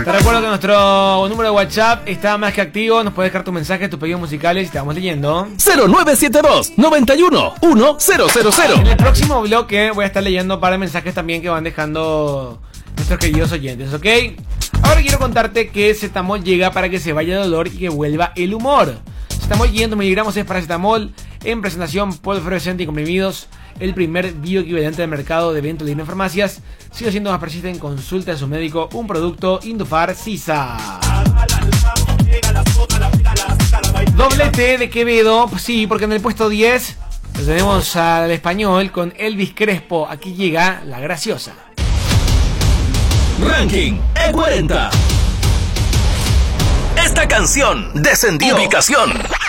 Te recuerdo que nuestro número de WhatsApp está más que activo. Nos puedes dejar tus mensajes, tus pedidos musicales y te vamos leyendo. 0972-91-1000. En el próximo bloque voy a estar leyendo para mensajes también que van dejando nuestros queridos oyentes, ¿ok? Ahora quiero contarte que Cetamol llega para que se vaya el dolor y que vuelva el humor. Cetamol 500 miligramos es paracetamol en presentación polvo fluorescente y comprimidos. El primer bioequivalente del mercado de venta libre en farmacias. Sigue siendo más persistente en consulta de su médico. Un producto Indufar Sisa. Doblete de Quevedo. Sí, porque en el puesto 10 lo tenemos al español con Elvis Crespo. Aquí llega La Graciosa. Ranking E40. Esta canción descendió ubicación.